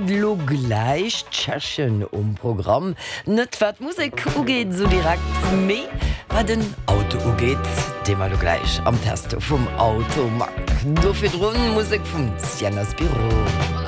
lo gleich Tschechen Programm. Nicht wat Musik ugeht so direkt me, wat den Auto ugeht, dem lo gleich am Test vom Automarkt. Dafür drun Musik vom Siennas Büro.